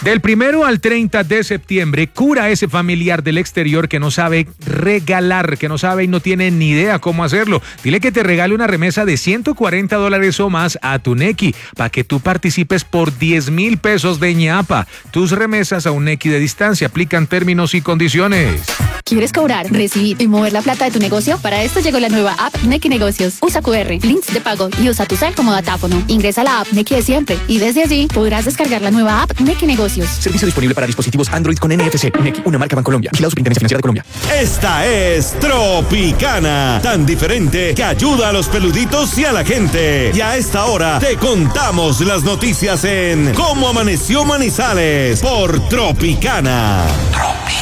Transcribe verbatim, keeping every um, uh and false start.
Del primero al treinta de septiembre, cura a ese familiar del exterior que no sabe regalar, que no sabe y no tiene ni idea cómo hacerlo. Dile que te regale una remesa de ciento cuarenta dólares o más a tu Nequi para que tú participes por diez mil pesos de ñapa. Tus remesas a un Nequi de distancia aplican términos y condiciones. ¿Quieres cobrar, recibir y mover la plata de tu negocio? Para esto llegó la nueva app Nequi Negocios. Usa cu erre, links de pago y usa tu cel como datáfono. Ingresa a la app Nequi de siempre y desde allí podrás descargar la nueva app Nequi Negocios. Servicio disponible para dispositivos Android con N F C. Nequi, una marca Bancolombia. Vigilado Superintendencia Financiera de Colombia. Esta es Tropicana, tan diferente que ayuda a los peluditos y a la gente. Y a esta hora te contamos las noticias en Cómo Amaneció Manizales por Tropicana. Tropicana.